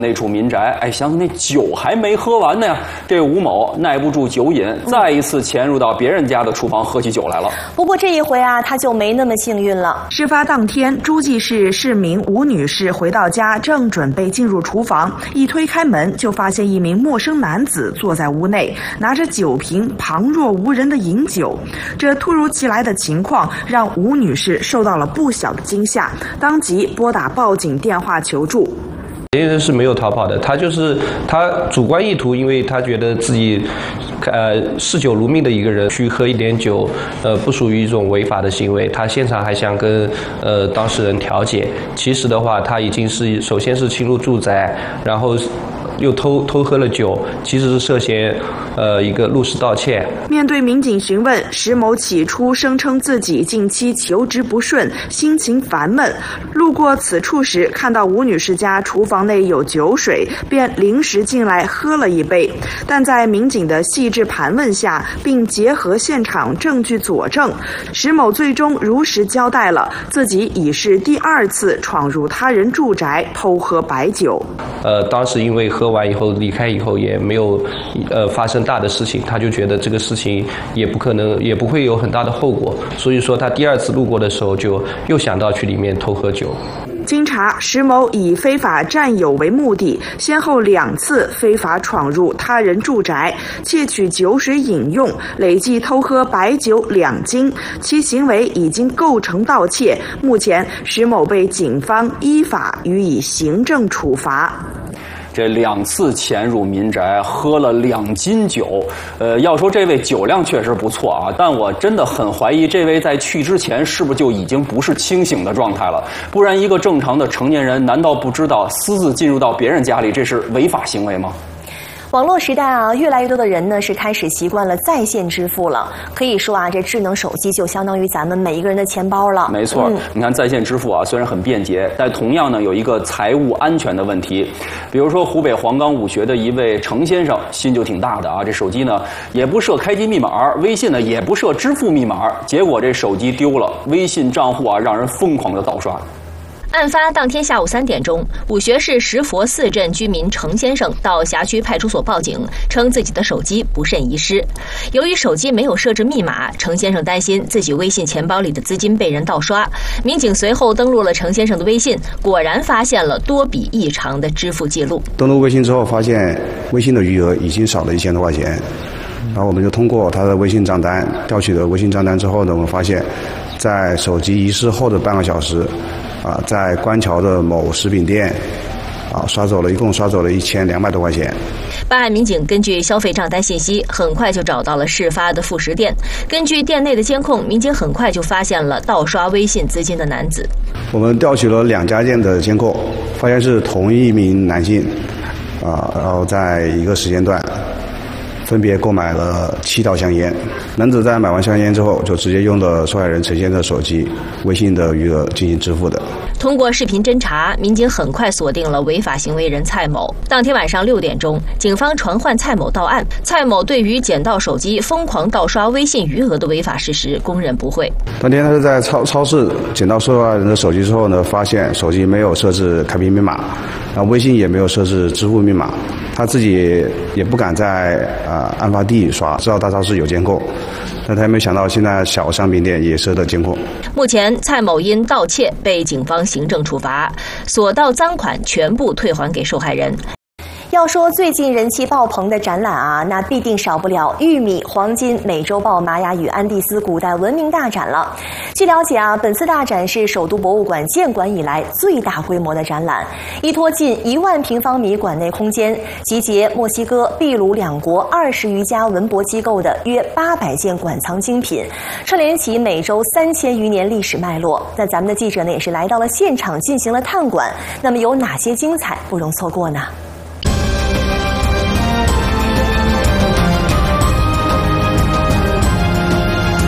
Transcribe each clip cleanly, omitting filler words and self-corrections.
那处民宅，想起那酒还没喝完呢呀，这吴某耐不住酒瘾，再一次潜入到别人家的厨房喝起酒来了。 不过这一回啊，他就没那么幸运了。 事发当天，诸暨市市民吴女士回到家，正准备进入厨房，一推开门就发现一名陌生男子坐在屋内，拿着酒瓶旁若无人的饮酒。这突如其来的情况让吴女士受到了不小的惊吓，当即拨打报警电话求助。 嫌疑人是没有逃跑的，他主观意图，因为他觉得自己，嗜酒如命的一个人去喝一点酒，不属于一种违法的行为。他现场还想跟当事人调解，其实的话，他已经是首先是侵入住宅，然后又偷喝了酒，其实是涉嫌一个入室盗窃。 面对民警询问，石某起初声称自己近期求职不顺，心情烦闷，路过此处时看到吴女士家厨房内有酒水，便临时进来喝了一杯。但在民警的细致盘问下，并结合现场证据佐证，石某最终如实交代了自己已是第2次闯入他人住宅偷喝白酒。 当时因为喝完以后离开以后也没有发生大的事情，他就觉得这个事情也不会有很大的后果，所以说他第2次路过的时候就又想到去里面偷喝酒。 经查，石某以非法占有为目的，先后2次非法闯入他人住宅，窃取酒水饮用，累计偷喝白酒2斤，其行为已经构成盗窃。目前，石某被警方依法予以行政处罚。 这2次潜入民宅，喝了2斤酒。要说这位酒量确实不错啊，但我真的很怀疑这位在去之前是不是就已经不是清醒的状态了？不然一个正常的成年人难道不知道私自进入到别人家里这是违法行为吗？ 网络时代啊，越来越多的人呢是开始习惯了在线支付了。可以说啊，这智能手机就相当于咱们每一个人的钱包了。 没错，你看在线支付啊，虽然很便捷，但同样呢有一个财务安全的问题。比如说湖北黄冈武学的一位程先生，心就挺大的啊，这手机呢也不设开机密码，微信呢也不设支付密码，结果这手机丢了，微信账户啊让人疯狂的盗刷。 案发当天下午3点钟，武学市石佛寺镇居民程先生到辖区派出所报警，称自己的手机不慎遗失。由于手机没有设置密码，程先生担心自己微信钱包里的资金被人盗刷。民警随后登录了程先生的微信，果然发现了多笔异常的支付记录。 登录微信之后，发现微信的余额已经少了1000多块钱。然后我们就通过他的微信账单调取了微信账单之后呢，我们发现，在手机遗失后的半个小时。在官桥的某食品店，一共刷走了1200多块钱。 办案民警根据消费账单信息，很快就找到了事发的副食店。根据店内的监控，民警很快就发现了盗刷微信资金的男子。 我们调取了2家店的监控，发现是同一名男性，然后在一个时间段。分别购买了7套香烟，男子在买完香烟之后，就直接用了受害人陈先生的手机、微信的余额进行支付的。 通过视频侦查，民警很快锁定了违法行为人蔡某。当天晚上6点钟，警方传唤蔡某到案。蔡某对于捡到手机、疯狂盗刷微信余额的违法事实供认不讳。 当天他是在超市捡到受害人的手机之后呢，发现手机没有设置开屏密码，然后微信也没有设置支付密码，他自己也不敢在案发地刷，知道大超市有监控，但他也没想到现在小商品店也设的监控。 目前蔡某因盗窃被警方行政处罚，所盗赃款全部退还给受害人。 要说最近人气爆棚的展览啊，那必定少不了玉米、黄金、美洲豹、玛雅与安第斯古代文明大展了。据了解啊，本次大展是首都博物馆建馆以来最大规模的展览，依托近1万平方米馆内空间，集结墨西哥、秘鲁2国20余家文博机构的约800件馆藏精品，串联起美洲3000余年历史脉络。那咱们的记者呢，也是来到了现场进行了探馆。那么有哪些精彩不容错过呢？我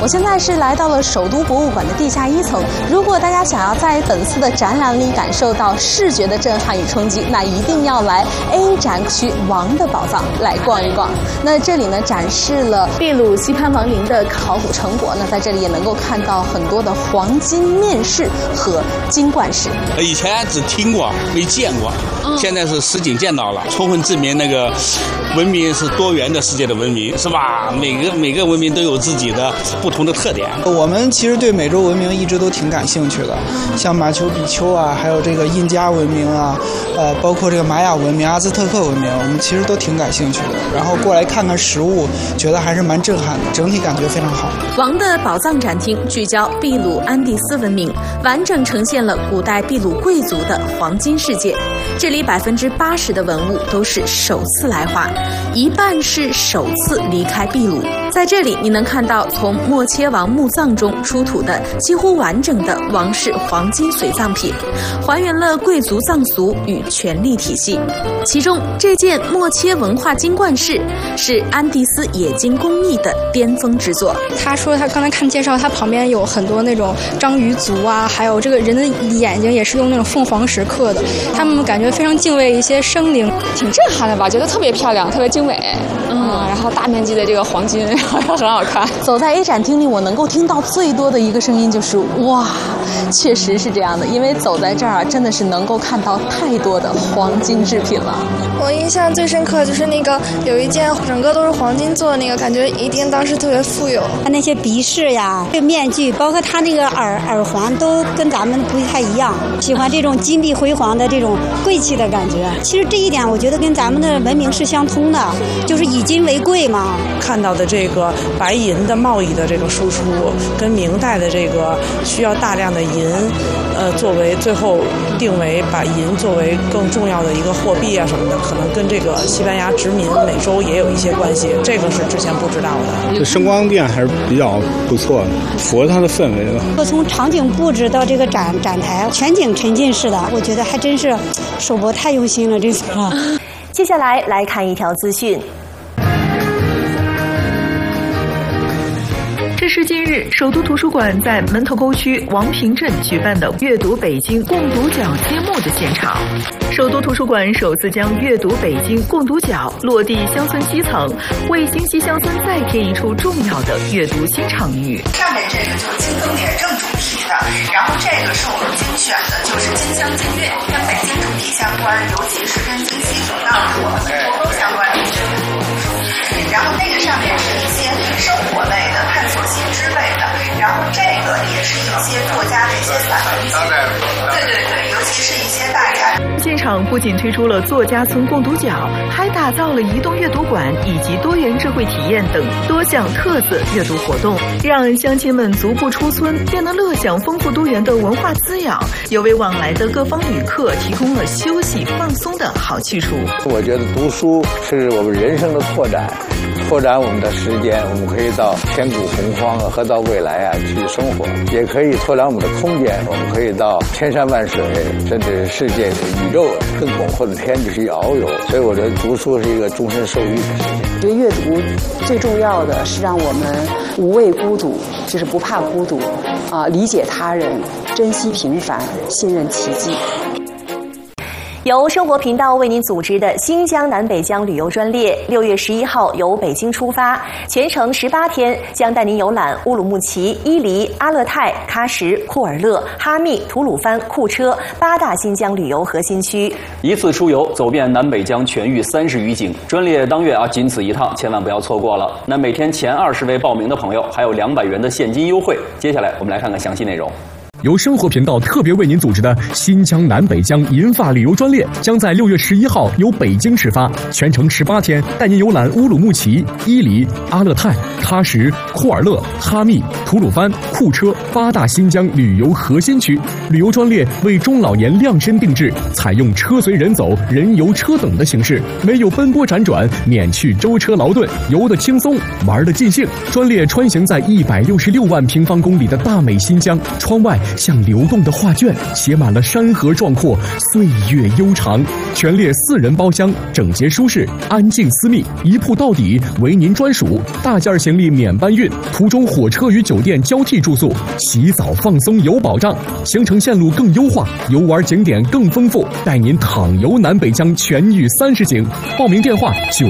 我现在是来到了首都博物馆的地下1层。如果大家想要在本次的展览里感受到视觉的震撼与冲击，那一定要来 A 展区王的宝藏来逛一逛。那这里呢展示了秘鲁西潘王陵的考古成果，那在这里也能够看到很多的黄金面饰和金冠饰。 以前只听过没见过，现在是实景见到了，充分证明那个文明是多元的世界的文明，是吧？每个文明都有自己的不同的特点。 我们其实对美洲文明一直都挺感兴趣的，像马丘比丘啊，还有这个印加文明啊，包括这个玛雅文明、阿兹特克文明，我们其实都挺感兴趣的。然后过来看看实物，觉得还是蛮震撼的，整体感觉非常好。 王的宝藏展厅聚焦秘鲁安第斯文明，完整呈现了古代秘鲁贵族的黄金世界。这里80%的文物都是首次来华，一半是首次离开秘鲁。在这里，你能看到从莫切王墓葬中出土的几乎完整的王室黄金随葬品，还原了贵族葬俗与权力体系。其中，这件莫切文化金冠饰是安第斯冶金工艺的巅峰之作。 他说他刚才看介绍，他旁边有很多那种章鱼足啊，还有这个人的眼睛也是用那种凤凰石刻的，他们感觉非常敬畏一些生灵， 挺震撼的吧？觉得特别漂亮，特别精美。然后大面积的这个黄金，很好看。 走在 A 展厅里，我能够听到最多的一个声音就是哇，确实是这样的，因为走在这儿真的是能够看到太多的黄金制品了。 我印象最深刻就是那个有一件整个都是黄金做的那个，感觉一定当时特别富有。 那些鼻饰呀、这面具，包括他那个耳环，都跟咱们不太一样。喜欢这种金碧辉煌的这种贵气的感觉。其实这一点我觉得跟咱们的文明是相通的，就是以金为贵嘛。 看到的这个白银的贸易的这个输出，跟明代的这个需要大量的银，作为最后定为把银作为更重要的一个货币啊什么的，可能跟这个西班牙殖民美洲也有一些关系，这个是之前不知道的。 这声光电还是比较不错的，符合它的氛围了。 从场景布置到这个展台，全景沉浸式的，我觉得还真是首博太用心了这次啊。 接下来看一条资讯。 这是近日首都图书馆在门头沟区王平镇举办的阅读北京共读角揭幕的现场。首都图书馆首次将阅读北京共读角落地乡村基层，为京西乡村再添一处重要的阅读新场域。 上面这个就是京灯点正主题的，然后这个是我们精选的，就是京乡近韵，跟北京主题相关，尤其是跟京西古道是我们门头沟相关的一些阅读书。然后那个上面是一些生活类的、探索新知类的，然后这个也是一些作家的一些散文集，对，尤其是一些大家。 现场不仅推出了作家村共读角，还打造了移动阅读馆以及多元智慧体验等多项特色阅读活动，让乡亲们足不出村便能乐享丰富多元的文化滋养，又为往来的各方旅客提供了休息放松的好去处。 我觉得读书是我们人生的拓展我们的时间，我们可以到千古洪荒和到未来去生活，也可以拓展我们的空间，我们可以到千山万水，甚至世界宇宙更广阔的天地去遨游。所以我觉得读书是一个终身受益的事情。 我觉得阅读最重要的是让我们无畏孤独，就是不怕孤独理解他人，珍惜平凡，信任奇迹。 由生活频道为您组织的新疆南北疆旅游专列，6月11号由北京出发，全程18天，将带您游览乌鲁木齐、伊犁、阿勒泰、喀什、库尔勒、哈密、吐鲁番、库车8大新疆旅游核心区， 一次出游走遍南北疆全域30余景。专列当月仅此一趟，千万不要错过了。那每天前20位报名的朋友还有200元的现金优惠。接下来我们来看看详细内容。 由生活频道特别为您组织的新疆南北疆银发旅游专列，将在6月11号由北京出发，全程18天，带您游览乌鲁木齐、伊犁、阿勒泰、喀什、库尔勒、哈密、吐鲁番、库车8大新疆旅游核心区。旅游专列为中老年量身定制，采用车随人走、人游车等的形式，没有奔波辗转，免去舟车劳顿，游得轻松，玩得尽兴。专列穿行在166万平方公里的大美新疆，窗外像流动的画卷，写满了山河壮阔，岁月悠长。全列4人包厢，整洁舒适，安静私密，一铺到底，为您专属。大件行李免搬运，途中火车与酒店交替住宿，洗澡放松有保障。行程线路更优化，游玩景点更丰富，带您淌游南北疆全域30景。报名电话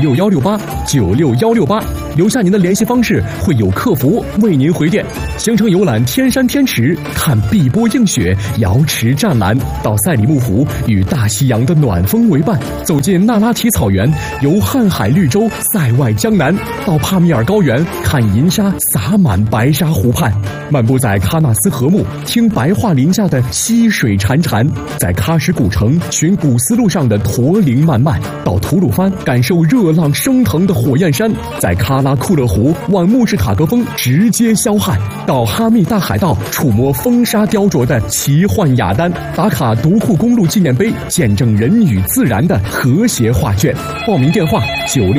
96168，留下您的联系方式，会有客服为您回电。行程游览天山天池，看碧波映雪，瑶池湛蓝，到赛里木湖与大西洋的暖风为伴，走进那拉提草原，游瀚海绿洲，塞外江南，到帕米尔高原看银沙洒满白沙湖畔，漫步在喀纳斯河木，听白桦林下的溪水潺潺，在喀什古城寻古丝路上的驼铃漫漫，到吐鲁番感受热浪升腾的火焰山，在喀拉库勒湖望穆士塔格峰直接霄汉，到哈密大海盗触摸风沙雕琢的奇幻雅丹，打卡独库公路纪念碑，见证人与自然的和谐画卷。报名电话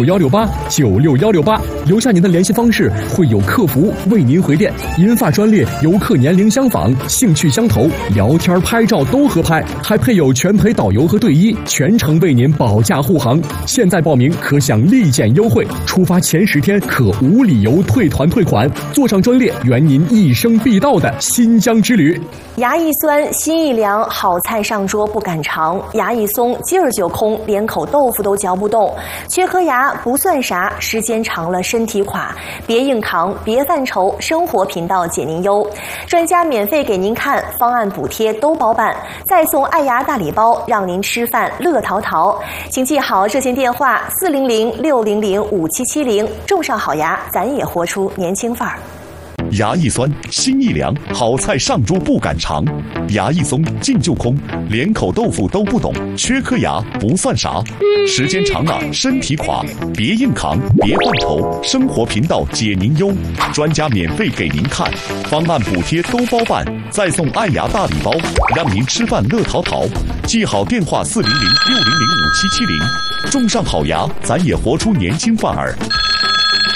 96168，留下您的联系方式，会有客服为您回电。银发专列，游客年龄相仿，兴趣相投，聊天拍照都合拍，还配有全陪导游和队医，全程为您保驾护航。现在报名可享立减优惠，出发前10天可无理由退团退款，坐上专列圆您一生必到的新疆之旅。 牙一酸，心一凉，好菜上桌不敢尝。牙一松，劲儿就空，连口豆腐都嚼不动。缺颗牙不算啥，时间长了身体垮。别硬扛，别犯愁，生活频道解您忧。专家免费给您看，方案补贴都包办，再送爱牙大礼包，让您吃饭乐淘淘。请记好热线电话400-600-5770，种上好牙，咱也活出年轻范儿。 牙一酸，心一凉，好菜上桌不敢尝。牙一松，劲就空，连口豆腐都不懂。缺颗牙不算啥，时间长了身体垮。别硬扛，别犯愁，生活频道解您忧。专家免费给您看，方案补贴都包办，再送爱牙大礼包，让您吃饭乐淘淘。记好电话400-600-5770，种上好牙，咱也活出年轻范儿。